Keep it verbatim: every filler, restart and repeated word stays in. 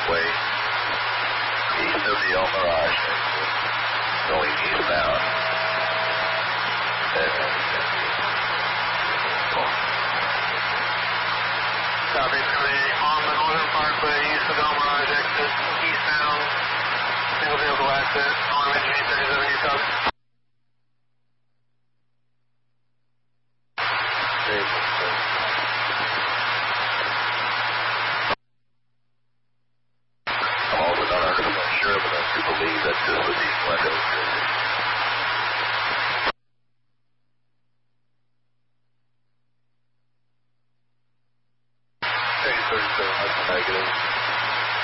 Parkway, east of the El Mirage, going eastbound. Copy, coming on the Northern Parkway, east of El Mirage, exit eastbound, single vehicle exit, on engine thirty-seven, you copy. I'm also not one hundred percent sure, but I do believe that this would be Glendale. thirty-seven, that's negative.